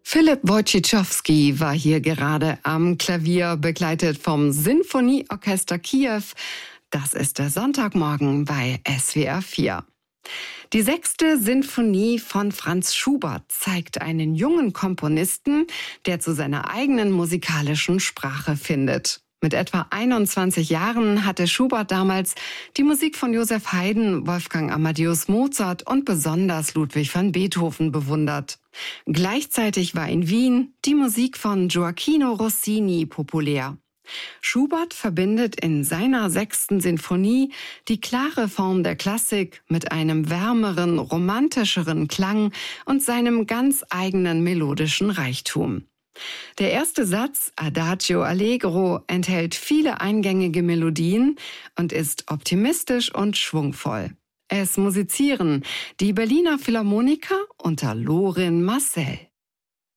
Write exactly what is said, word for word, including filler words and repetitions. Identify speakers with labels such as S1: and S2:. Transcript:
S1: Philipp Wojciechowski war hier gerade am Klavier, begleitet vom Sinfonieorchester Kiew. Das ist der Sonntagmorgen bei S W R vier. Die sechste Sinfonie von Franz Schubert zeigt einen jungen Komponisten, der zu seiner eigenen musikalischen Sprache findet. Mit etwa einundzwanzig Jahren hatte Schubert damals die Musik von Joseph Haydn, Wolfgang Amadeus Mozart und besonders Ludwig van Beethoven bewundert. Gleichzeitig war in Wien die Musik von Gioachino Rossini populär. Schubert verbindet in seiner sechsten Sinfonie die klare Form der Klassik mit einem wärmeren, romantischeren Klang und seinem ganz eigenen melodischen Reichtum. Der erste Satz, Adagio Allegro, enthält viele eingängige Melodien und ist optimistisch und schwungvoll. Es musizieren die Berliner Philharmoniker unter Lorin Maazel.